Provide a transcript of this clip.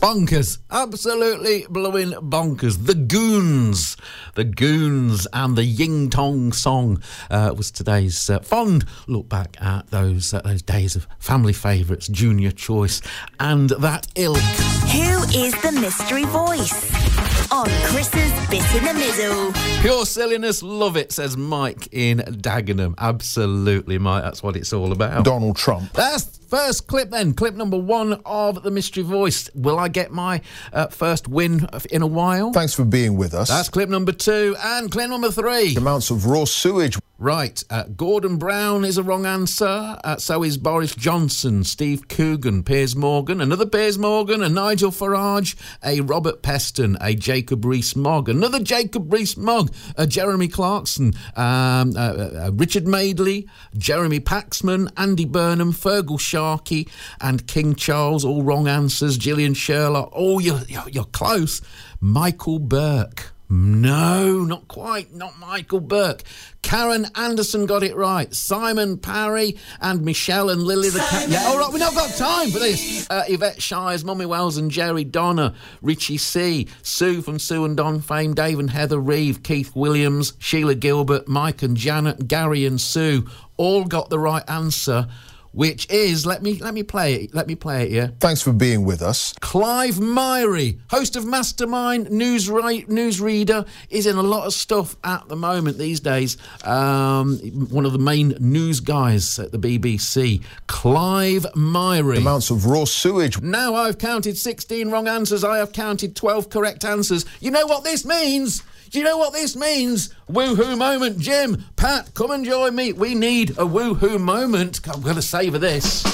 Bonkers. Absolutely blowing bonkers. The Goons. The Goons and the Ying Tong Song was today's fond look back at those days of family favourites, Junior Choice, and that ilk. Who is the mystery voice? On Chris's Bit in the Middle. Pure silliness, love it, says Mike in Dagenham. Absolutely, Mike, that's what it's all about. Donald Trump. That's first clip then. Clip number 1 of the mystery voice. Will I get my first win in a while? Thanks for being with us. That's clip number 2. And clip number 3. Amounts of raw sewage. Right, Gordon Brown is a wrong answer. So is Boris Johnson, Steve Coogan, Piers Morgan, another Piers Morgan, a Nigel Farage, a Robert Peston, a Jacob Rees-Mogg, another Jacob Rees-Mogg, a Jeremy Clarkson, Richard Madeley, Jeremy Paxman, Andy Burnham, Fergal Sharkey, and King Charles. All wrong answers. Gillian Sherlock. Oh, you're close. Michael Burke. No, not quite. Not Michael Burke. Karen Anderson got it right. Simon Parry and Michelle and Lily the Cat. Yeah, all right, we've not got time for this. Yvette Shires, Mummy Wells and Jerry Donner, Richie C, Sue from Sue and Don fame, Dave and Heather Reeve, Keith Williams, Sheila Gilbert, Mike and Janet, Gary and Sue, all got the right answer, which is, let me play it, yeah. Thanks for being with us. Clive Myrie, host of Mastermind, newsreader, is in a lot of stuff at the moment these days. One of the main news guys at the BBC, Clive Myrie. Amounts of raw sewage. Now I've counted 16 wrong answers. I have counted 12 correct answers. You know what this means? Do you know what this means? Woohoo moment. Jim, Pat, come and join me. We need a woohoo moment. I'm going to savour this.